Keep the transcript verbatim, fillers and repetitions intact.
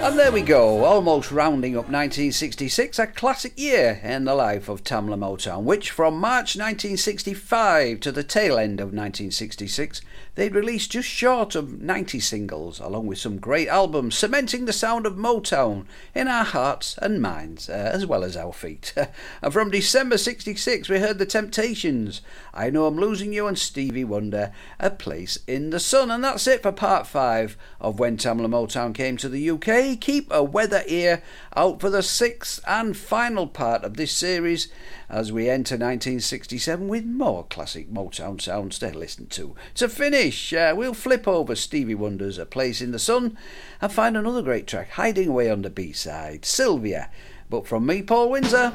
And there we go, almost rounding up nineteen sixty-six, a classic year in the life of Tamla Motown, which from March nineteen sixty-five to the tail end of nineteen sixty-six, they'd released just short of ninety singles, along with some great albums, cementing the sound of Motown in our hearts and minds, uh, as well as our feet. And from December sixty-six, we heard The Temptations, I Know I'm Losing You, and Stevie Wonder, A Place in the Sun. And that's it for part five of When Tamla Motown Came to the U K. Keep a weather ear out for the sixth and final part of this series as we enter nineteen sixty-seven with more classic Motown sounds to listen to. To finish, uh, we'll flip over Stevie Wonder's A Place in the Sun and find another great track hiding away on the B-side, Sylvia. But from me, Paul Windsor,